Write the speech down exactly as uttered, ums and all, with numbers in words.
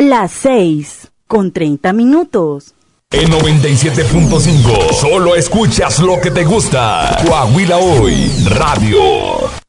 Las seis con treinta minutos. En noventa y siete punto cinco, solo escuchas lo que te gusta. Coahuila Hoy Radio.